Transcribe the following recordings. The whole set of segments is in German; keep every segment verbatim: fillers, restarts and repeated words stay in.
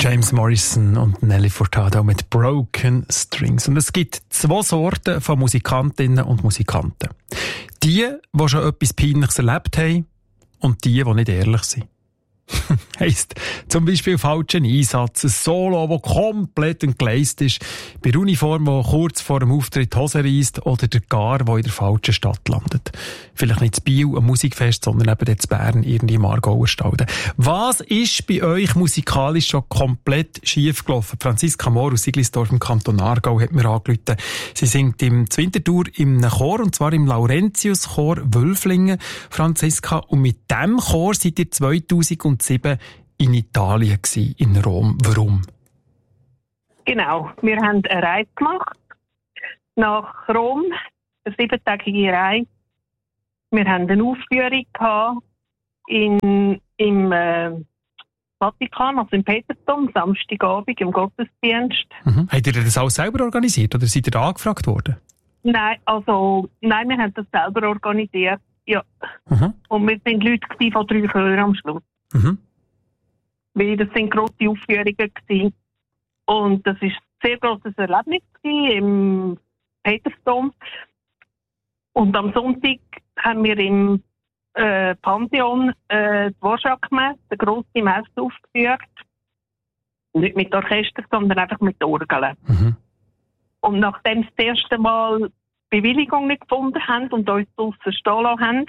James Morrison und Nelly Furtado mit Broken Strings. Und es gibt zwei Sorten von Musikantinnen und Musikanten. Die, die schon etwas Peinliches erlebt haben und die, die nicht ehrlich sind. Heisst zum Beispiel falschen Einsatz, ein Solo, das komplett entgleist ist, bei der Uniform, die kurz vor dem Auftritt die Hose reisst oder der Gar, der in der falschen Stadt landet. Vielleicht nicht in Biel, ein Musikfest, sondern eben in Bern, irgendwie im Aargauer Stalden. Was ist bei euch musikalisch schon komplett schief gelaufen? Franziska Mohr aus Siglisdorf im Kanton Aargau hat mir angerufen. Sie singt im Winterthur im Chor, und zwar im Laurentius-Chor Wölflingen, Franziska. Und mit diesem Chor seid ihr zweitausendsieben in Italien gsi, in Rom. Warum? Genau, wir haben eine Reise gemacht nach Rom, eine siebentägige Reise. Wir haben eine Aufführung gehabt in, im äh, Vatikan, also im Petersdom, Samstagabend im Gottesdienst. Mhm. Habt ihr das alles selber organisiert oder seid ihr da angefragt worden? Nein, also, nein, wir haben das selber organisiert, ja. Mhm. Und wir sind Leute von drei Chören am Schluss. Mhm. Weil das sind grosse Aufführungen gewesen. Und das war ein sehr grosses Erlebnis gewesen im Petersdom. Und am Sonntag haben wir im äh, Pantheon äh, die Dvorak-Messe, eine grosse Messe aufgeführt. Nicht mit Orchester, sondern einfach mit Orgeln. Mhm. Und nachdem sie das erste Mal Bewilligung nicht gefunden haben und uns draussen stehen lassen haben,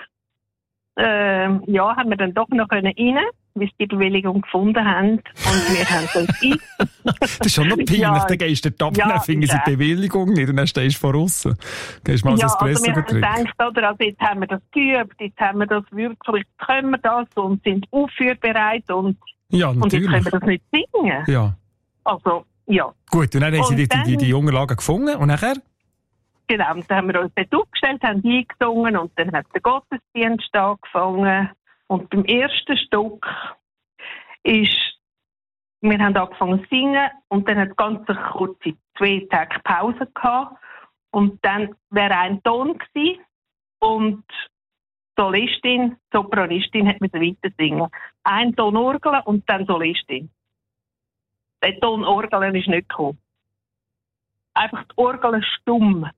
Äh, ja, haben wir dann doch noch rein, bis die Bewilligung gefunden haben. Und wir haben das ein. Das ist schon noch peinlich. Ja, dann gehst du dort ab, dann finden sie die Bewilligung nicht und dann stehst du von aussen. Gehst mal ja, so ein also wir haben gedacht, oder, also jetzt haben wir das geübt, jetzt haben wir das wirklich, können wir das und sind aufführbereit und, ja, und jetzt können wir das nicht singen. Ja. Also, ja. Gut, und dann haben sie die, die, die, die Unterlagen gefunden und nachher? Genau, dann haben wir uns dort aufgestellt, haben eingesungen und dann hat der Gottesdienst angefangen. Und beim ersten Stück ist, wir haben angefangen zu singen und dann hat es ganz eine kurze zwei Tage Pause gehabt. Und dann wäre ein Ton gewesen und Solistin, Sopranistin hat müssen weiter singen. Ein Ton Orgel und dann Solistin. Der Ton Orgel ist nicht gekommen. Einfach die Orgel stumm.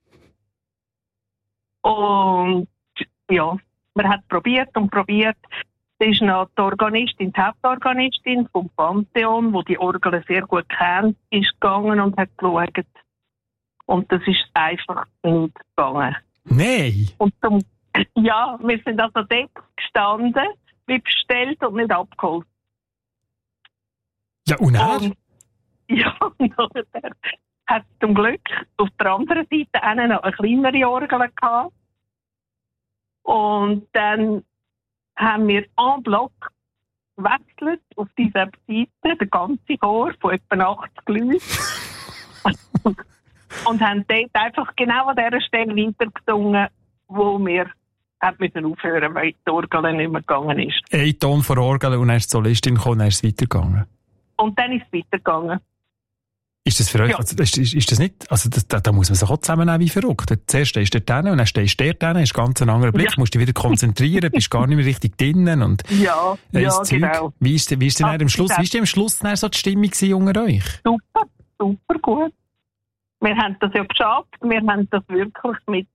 Und ja, man hat probiert und probiert. Es ist noch die Organistin, die Hauptorganistin vom Pantheon, die die Orgel sehr gut kennt, ist gegangen und hat geschaut. Und das ist einfach nicht gegangen. Nein! Und zum, ja, wir sind also dort gestanden, wie bestellt und nicht abgeholt. Ja, und er? Und, ja, und nachher hat zum Glück auf der anderen Seite eine noch eine kleinere Orgel gehabt. Und dann haben wir en bloc gewechselt auf dieser Seite, der ganze Chor von etwa achtzig Leuten. Und haben dort einfach genau an dieser Stelle weitergesungen, wo wir müssen aufhören, weil die Orgel nicht mehr gegangen ist. Ein Ton von Orgel und dann ist die Solistin gekommen, dann ist es weitergegangen. Und dann ist es weitergegangen. Ist das für euch, ja. also, ist, ist, ist das nicht, also das, da, da muss man sich auch zusammennehmen wie verrückt. Zuerst stehst du dort und dann stehst du dort, hast ganz einen anderen Blick, ja. musst dich wieder konzentrieren, bist gar nicht mehr richtig drinnen und ja, ja, Zeug. Genau. Wie ist, wie ist denn am Schluss, wie ist denn am Schluss dann so die Stimmung unter euch? Super, super gut. Wir haben das ja geschafft, wir haben das wirklich mit,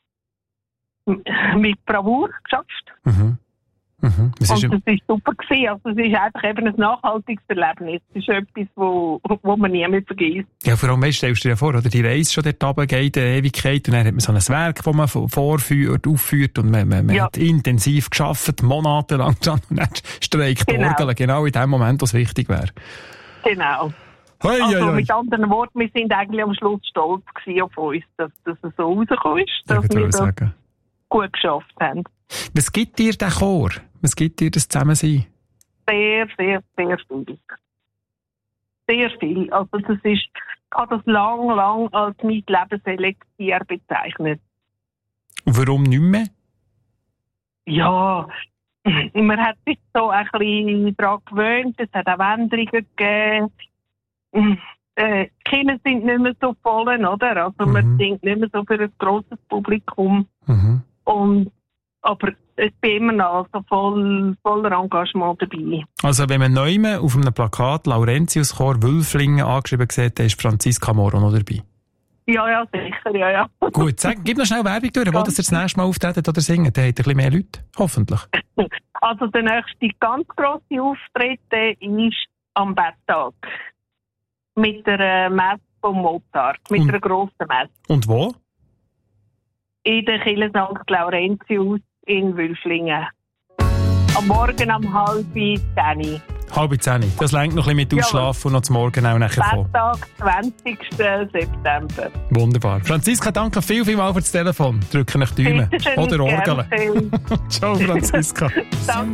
mit Bravour geschafft. Mhm. Mhm. Das und ist das war super gewesen. Also es ist einfach eben ein nachhaltiges Erlebnis. Es ist etwas, wo, wo man nie mehr vergisst. Ja, vor allem, weißt, stellst du dir vor, oder die Reise schon dort runter geht, eine Ewigkeit, und dann hat man so ein Werk, das man vorführt, aufführt, und man, man, man ja. hat intensiv gearbeitet, monatelang, und dann streikt die Orgel, genau in dem Moment, was wichtig wäre. Genau. Hoi, also hoi, hoi. mit anderen Worten, wir sind eigentlich am Schluss stolz gewesen auf uns, dass das so rausgekommen ist, dass ja, wir das sagen. gut geschafft haben. Was gibt dir der Chor? Was gibt dir das Zusammensein? Sehr, sehr, sehr viel. Sehr viel. Also das ist, ich habe das lang, lang als mein Lebenselixier bezeichnet. Und warum nicht mehr? Ja, man hat sich so ein bisschen daran gewöhnt, es hat auch Änderungen gegeben. Äh, die Kinder sind nicht mehr so voll, oder? Also mhm. man singt nicht mehr so für ein grosses Publikum. Mhm. Und Aber ich bin immer noch so voll, voller Engagement dabei. Also wenn man neu auf einem Plakat Laurentiuschor Wülflingen angeschrieben sieht, dann ist Franziska Moro noch dabei. Ja, ja, sicher, ja, ja. Gut, sag, gib noch schnell Werbung durch, wo das ihr das nächste Mal auftreten oder singen. Dann habt ihr ein bisschen mehr Leute, hoffentlich. Also der nächste ganz grosse Auftritt ist am Betttag. Mit der Messe von Mozart, mit und, einer grossen Messe. Und wo? In der Kirche Sankt Laurentius in Wülflingen. Am Morgen um halb zehn. Halb zehn. Das lenkt noch ein bisschen mit Ausschlafen und noch zum Morgen auch nachher kommen. Betttag, zwanzigsten September. Wunderbar. Franziska, danke viel, viel mal für das Telefon. Drücken euch die Daumen. Oder Orgeln. Ciao, Franziska. Danke.